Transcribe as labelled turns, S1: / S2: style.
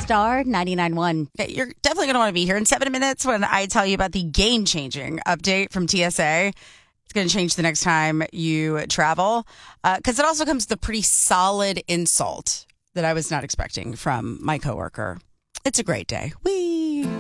S1: Star 99.1.
S2: Okay, you're definitely going to want to be here in 7 minutes when I tell you about the game-changing update from TSA. It's going to change the next time you travel, because it also comes with a pretty solid insult that I was not expecting from my coworker. It's a great day. We